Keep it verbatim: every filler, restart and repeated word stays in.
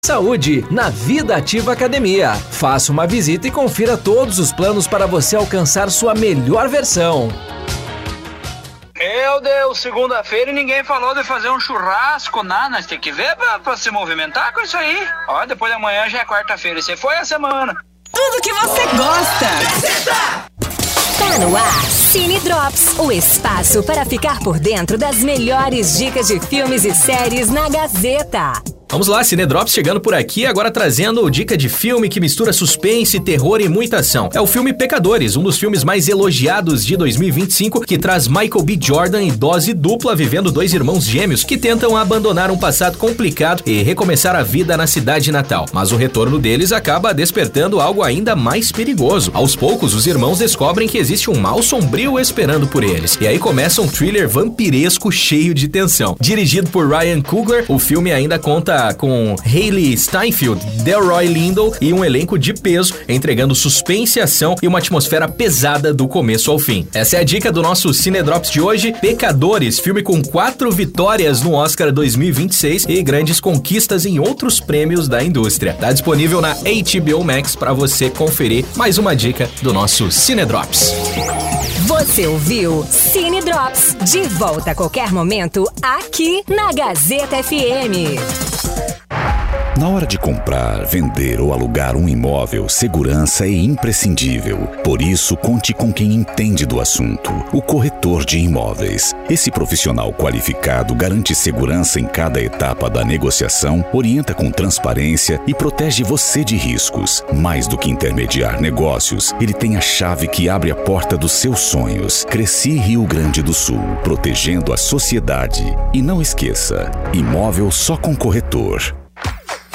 Saúde na Vida Ativa Academia. Faça uma visita e confira todos os planos para você alcançar sua melhor versão. Meu Deus, segunda-feira e ninguém falou de fazer um churrasco, nada. Nós tem que ver pra, pra se movimentar com isso aí. Ó, depois da manhã já é quarta-feira e você foi a semana. Tudo que você gosta. Tá no ar, Cine Drops, o espaço para ficar por dentro das melhores dicas de filmes e séries na Gazeta. Vamos lá, Cine Drops chegando por aqui, agora trazendo dica de filme que mistura suspense, terror e muita ação. É o filme Pecadores, um dos filmes mais elogiados de dois mil e vinte e cinco, que traz Michael B. Jordan em dose dupla, vivendo dois irmãos gêmeos que tentam abandonar um passado complicado e recomeçar a vida na cidade natal. Mas o retorno deles acaba despertando algo ainda mais perigoso. Aos poucos, os irmãos descobrem que existe um mal sombrio esperando por eles. E aí começa um thriller vampiresco cheio de tensão. Dirigido por Ryan Coogler, o filme ainda conta com Hailey Steinfeld, Delroy Lindo e um elenco de peso, entregando suspense, ação e uma atmosfera pesada do começo ao fim. Essa é a dica do nosso Cine Drops de hoje, Pecadores, filme com quatro vitórias no Oscar dois mil e vinte e seis e grandes conquistas em outros prêmios da indústria. Tá disponível na H B O Max para você conferir. Mais uma dica do nosso Cine Drops. Você ouviu Cine Drops, de volta a qualquer momento aqui na Gazeta F M. Na hora de comprar, vender ou alugar um imóvel, segurança é imprescindível. Por isso, conte com quem entende do assunto, o corretor de imóveis. Esse profissional qualificado garante segurança em cada etapa da negociação, orienta com transparência e protege você de riscos. Mais do que intermediar negócios, ele tem a chave que abre a porta dos seus sonhos. Cresci Rio Grande do Sul, protegendo a sociedade. E não esqueça, imóvel só com corretor.